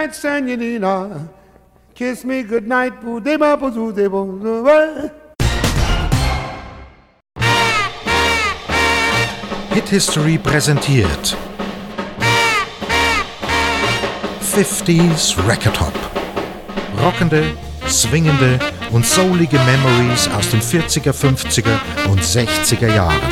Senorina, kiss me goodnight. Hit History präsentiert 50s Record Hop. Rockende, swingende und soulige Memories aus den 40er, 50er und 60er Jahren.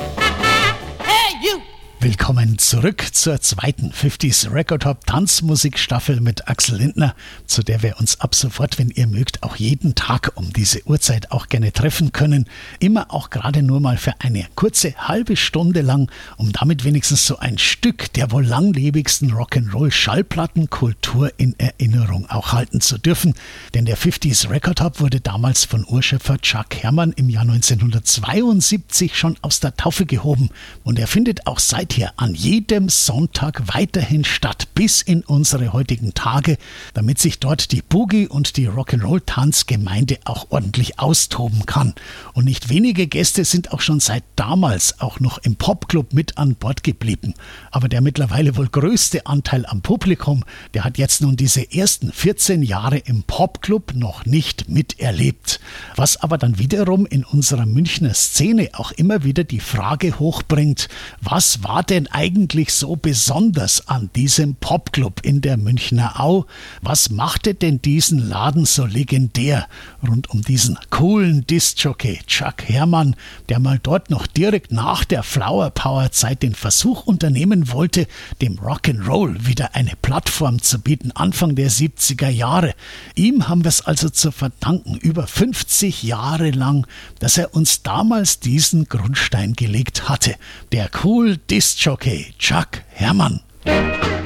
Willkommen zurück zur zweiten 50s Record Hop Tanzmusikstaffel mit Axel Lindner, zu der wir uns ab sofort, wenn ihr mögt, auch jeden Tag um diese Uhrzeit auch gerne treffen können. Immer auch gerade nur mal für eine kurze halbe Stunde lang, um damit wenigstens so ein Stück der wohl langlebigsten Rock'n'Roll-Schallplattenkultur in Erinnerung auch halten zu dürfen. Denn der 50s Record Hop wurde damals von Urschöpfer Chuck Herrmann im Jahr 1972 schon aus der Taufe gehoben und er findet auch seither an jedem Sonntag weiterhin statt, bis in unsere heutigen Tage, damit sich dort die Boogie- und die Rock'n'Roll-Tanzgemeinde auch ordentlich austoben kann. Und nicht wenige Gäste sind auch schon seit damals auch noch im Popclub mit an Bord geblieben. Aber der mittlerweile wohl größte Anteil am Publikum, der hat jetzt nun diese ersten 14 Jahre im Popclub noch nicht miterlebt. Was aber dann wiederum in unserer Münchner Szene auch immer wieder die Frage hochbringt, was war denn eigentlich so besonders an diesem Popclub in der Münchner Au? Was machte denn diesen Laden so legendär rund um diesen coolen Discjockey Chuck Herrmann, der mal dort noch direkt nach der Flower Power Zeit den Versuch unternehmen wollte, dem Rock'n'Roll wieder eine Plattform zu bieten, Anfang der 70er Jahre. Ihm haben wir es also zu verdanken, über 50 Jahre lang, dass er uns damals diesen Grundstein gelegt hatte. Der cool Discjockey Chuck Herrmann.